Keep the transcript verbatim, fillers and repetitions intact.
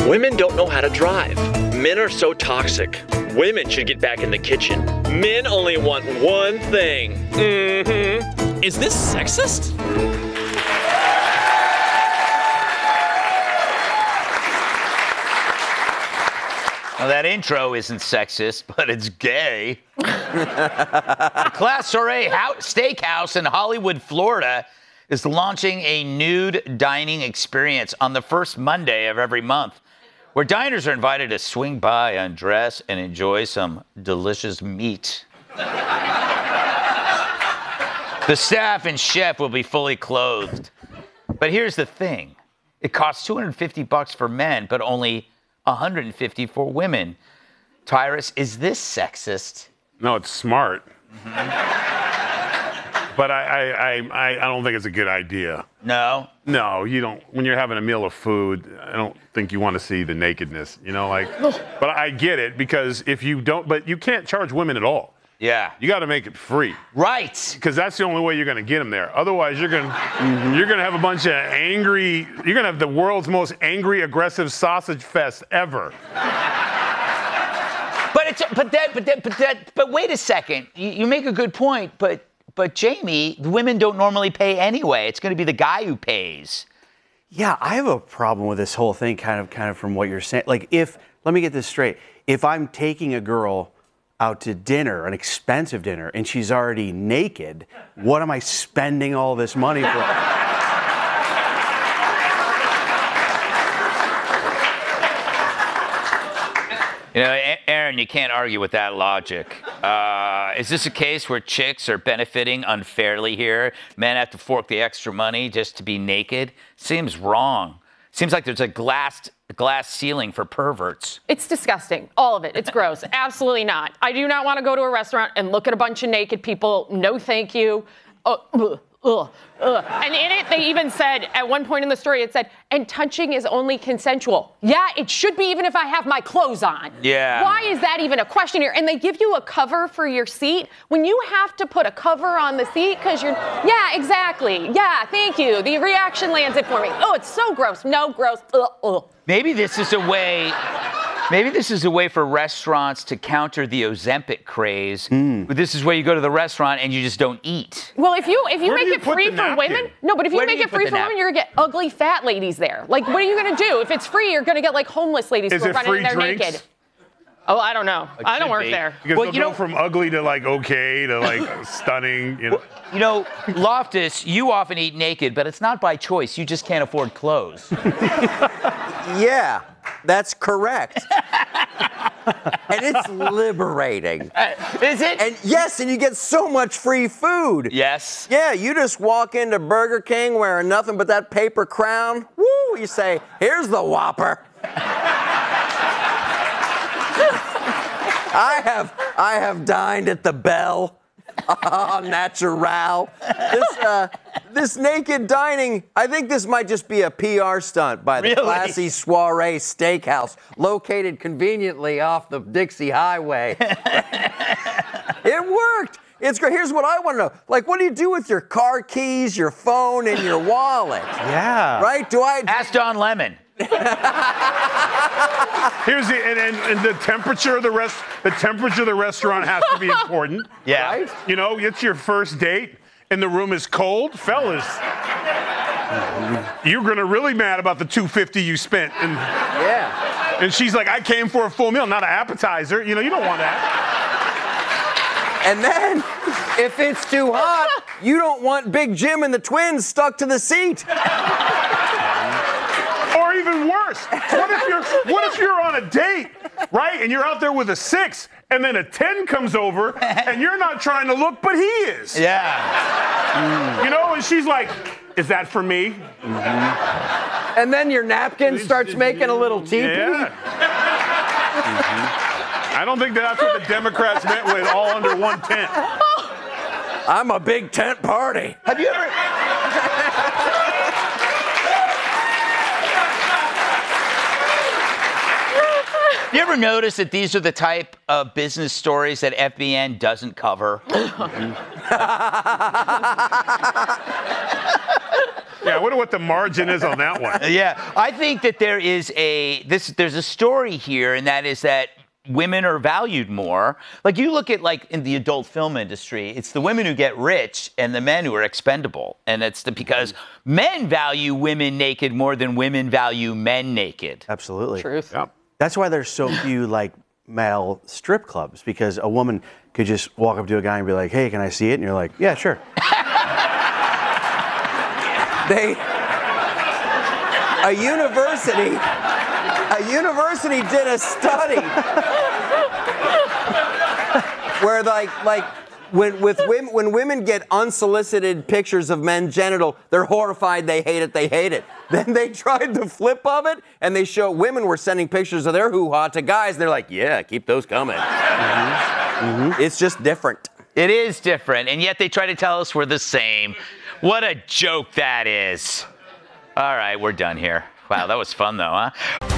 Women don't know how to drive. Men are so toxic. Women should get back in the kitchen. Men only want one thing. Mm-hmm. Is this sexist? Well, that intro isn't sexist, but it's gay. The Class Soiree Steakhouse in Hollywood, Florida, is launching a nude dining experience on the first Monday of every month, where diners are invited to swing by, undress, and enjoy some delicious meat. The staff and chef will be fully clothed. But here's the thing. It costs two hundred fifty bucks for men, but only one hundred fifty for women. Tyrus, is this sexist? No, it's smart. Mm-hmm. But I, I, I, I don't think it's a good idea. No? No, you don't. When you're having a meal of food, I don't think you want to see the nakedness, you know, like, but I get it, because if you don't, but you can't charge women at all. Yeah. You got to make it free. Right. Because that's the only way you're going to get them there. Otherwise, you're going mm-hmm. you're going to have a bunch of angry, you're going to have the world's most angry, aggressive sausage fest ever. But it's, but that, but that, but that, but wait a second. You, you make a good point, but, but Jamie, the women don't normally pay anyway. It's going to be the guy who pays. Yeah, I have a problem with this whole thing, kind of, kind of from what you're saying. Like, if, let me get this straight. If I'm taking a girl out to dinner, an expensive dinner, and she's already naked, what am I spending all this money for? You know, Aaron, you can't argue with that logic. Uh, is this a case where chicks are benefiting unfairly here? Men have to fork the extra money just to be naked? Seems wrong. Seems like there's a glass glass ceiling for perverts. It's disgusting. All of it. It's gross. Absolutely not. I do not want to go to a restaurant and look at a bunch of naked people. No, thank you. Uh, ugh, ugh, ugh. And in it, they even said, at one point in the story, it said, and touching is only consensual. Yeah, it should be, even if I have my clothes on. Yeah. Why is that even a question here? And they give you a cover for your seat. When you have to put a cover on the seat because you're, yeah, exactly. Yeah, thank you. The reaction lands it for me. Oh, it's so gross. No, gross. Ugh, ugh. Maybe this is a way... Maybe this is a way for restaurants to counter the Ozempic craze. Mm. This is where you go to the restaurant and you just don't eat. Well, if you if you Where make you it free for women, no, but if you Where make you it free for nap- women, you're gonna get ugly fat ladies there. Like, what are you gonna do? If it's free, you're gonna get like homeless ladies Is who are it running free in there drinks? naked. Oh, I don't know. It I don't should work be. there. Because Well, they'll you go know- from ugly to like okay to like stunning. You know. You know, Loftus, you often eat naked, but it's not by choice. You just can't afford clothes. Yeah, that's correct. And it's liberating. Uh, is it? And yes, and you get so much free food. Yes. Yeah, you just walk into Burger King wearing nothing but that paper crown. Woo, you say, here's the Whopper. I have I have dined at the Bell. Oh, natural. This, uh, this naked dining, I think this might just be a P R stunt by the Really? Classy Soiree Steakhouse, located conveniently off the Dixie Highway. It worked. It's great. Here's what I want to know. Like, what do you do with your car keys, your phone, and your wallet? Yeah. Right? Do I... Ask Don Lemon. Here's the and, and, and the temperature of the rest. The temperature of the restaurant has to be important. Yeah. Right? You know, it's your first date and the room is cold, fellas. You're gonna really mad about the two hundred fifty dollars you spent, and Yeah. and she's like, I came for a full meal, not an appetizer. You know, you don't want that. And then, if it's too hot, you don't want Big Jim and the twins stuck to the seat. Or even worse, what if you're what if you're on a date, right? And you're out there with a six, and then a ten comes over, and you're not trying to look, but he is. Yeah. You know, and she's like, is that for me? Mm-hmm. And then your napkin starts making a little teepee. Yeah. Mm-hmm. I don't think that's what the Democrats meant with all under one tent. I'm a big tent party. Have you ever... You ever notice that these are the type of business stories that F B N doesn't cover? Yeah, what do wonder what the margin is on that one. Yeah, I think that there is a this. There's a story here, and that is that women are valued more. Like you look at like in the adult film industry, it's the women who get rich and the men who are expendable, and it's the, because men value women naked more than women value men naked. Absolutely. Truth. Yep. That's why there's so few like male strip clubs, because a woman could just walk up to a guy and be like, "Hey, can I see it?" And you're like, "Yeah, sure." They, a university, a university did a study where like, like when, with women, when women get unsolicited pictures of men's genital, they're horrified, they hate it, they hate it. Then they tried the flip of it, and they show women were sending pictures of their hoo-ha to guys. They're like, yeah, keep those coming. Mm-hmm. Mm-hmm. It's just different. It is different, and yet they try to tell us we're the same. What a joke that is. All right, we're done here. Wow, that was fun though, huh?